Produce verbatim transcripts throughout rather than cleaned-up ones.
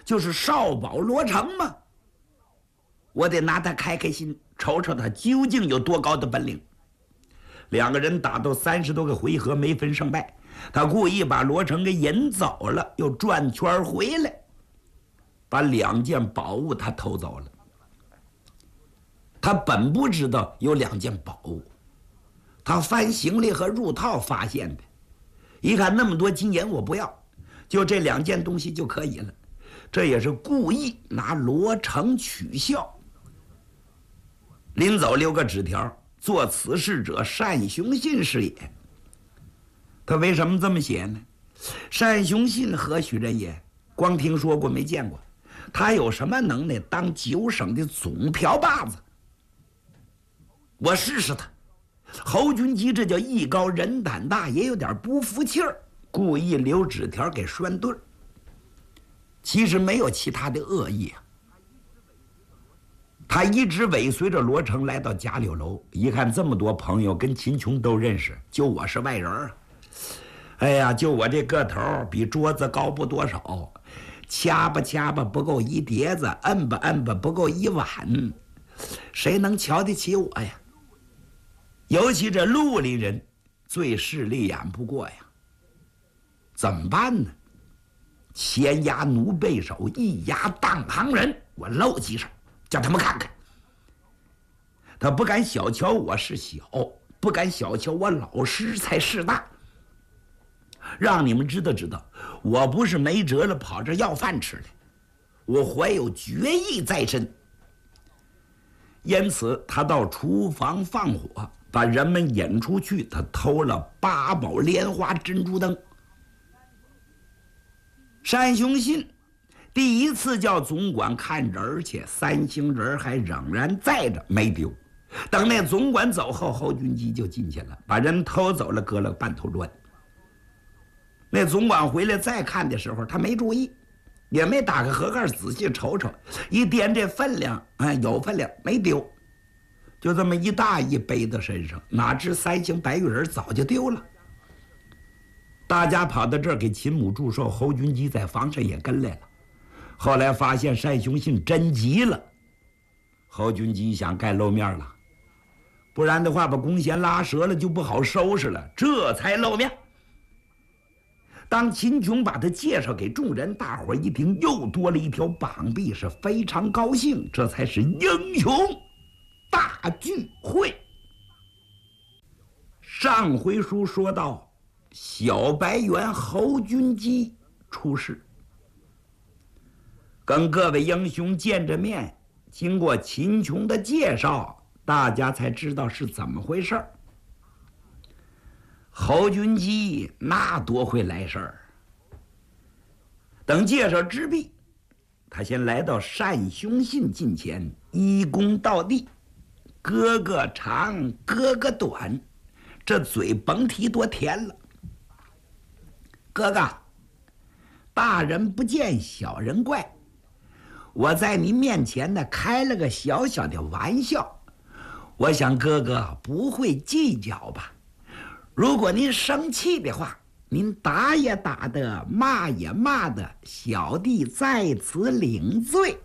就是少保罗成嘛。我得拿他开开心，瞅瞅他究竟有多高的本领。两个人打斗三十多个回合没分胜败，他故意把罗成给引走了，又转圈回来，把两件宝物他偷走了。他本不知道有两件宝物，他翻行李和入套发现的。一看那么多金银我不要，就这两件东西就可以了。这也是故意拿罗成取笑。临走留个纸条，做此事者单雄信是也。他为什么这么写呢？单雄信何许人也？光听说过没见过。他有什么能耐当九省的总瓢把子？我试试他。侯君集这叫艺高人胆大，也有点不服气儿，故意留纸条给拴对儿。其实没有其他的恶意啊。他一直尾随着罗成来到贾柳楼，一看这么多朋友跟秦琼都认识，就我是外人啊。哎呀，就我这个头比桌子高不多少，掐吧掐吧不够一碟子，摁吧摁吧不够一碗，谁能瞧得起我呀？尤其这绿林人最势利眼不过呀。怎么办呢？前压奴背手，一压当行人，我露几手叫他们看看。他不敢小瞧我是小，不敢小瞧我老师才是大。让你们知道知道，我不是没辙了跑这要饭吃的，我怀有决意在身。因此他到厨房放火，把人们引出去。他偷了八宝莲花珍珠灯。单雄信第一次叫总管看人去，三星人还仍然在着没丢。等那总管走后，侯君集就进去了，把人偷走了，搁了半头砖。那总管回来再看的时候，他没注意，也没打开盒盖仔细瞅瞅，一掂这分量，哎，有分量，没丢。就这么一大一背在身上，哪知三星白玉人早就丢了。大家跑到这儿给秦母祝寿，侯君集在房上也跟来了。后来发现单雄信真急了，侯君集想该露面了，不然的话把弓弦拉折了就不好收拾了，这才露面。当秦琼把他介绍给众人，大伙一听又多了一条膀臂，是非常高兴。这才是英雄大聚会。上回书说到，小白猿侯君集出事，跟各位英雄见着面，经过秦琼的介绍，大家才知道是怎么回事儿。侯君集那多会来事儿。等介绍之毕，他先来到单雄信近前，一躬到地，哥哥长，哥哥短，这嘴甭提多甜了。哥哥，大人不见小人怪，我在您面前呢开了个小小的玩笑，我想哥哥不会计较吧？如果您生气的话，您打也打的，骂也骂的，小弟在此领罪。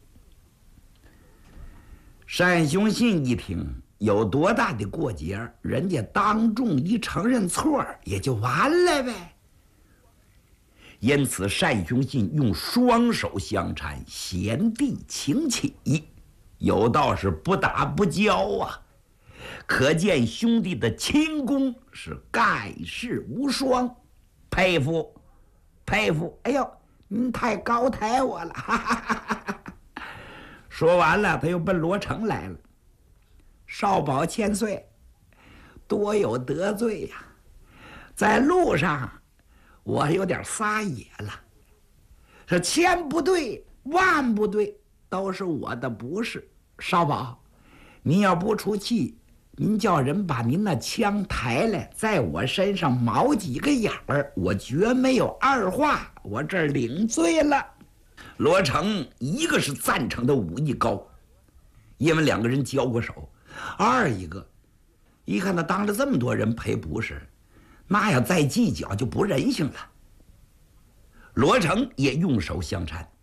单雄信一听，有多大的过节，人家当众一承认错也就完了呗。因此单雄信用双手相搀，贤弟请起，有道是不打不交啊。可见兄弟的轻功是盖世无双，佩服佩服。哎呦，您太高抬我了，哈哈哈哈。说完了，他又奔罗成来了。少保千岁，多有得罪呀、啊！在路上我有点撒野了，这千不对万不对，都是我的不是。少保，您要不出气，您叫人把您那枪抬来，在我身上毛几个眼儿，我绝没有二话，我这儿领罪了。罗成一个是赞成的武艺高，因为两个人交过手；二一个，一看他当着这么多人赔不是，那要再计较就不人性了。罗成也用手相搀，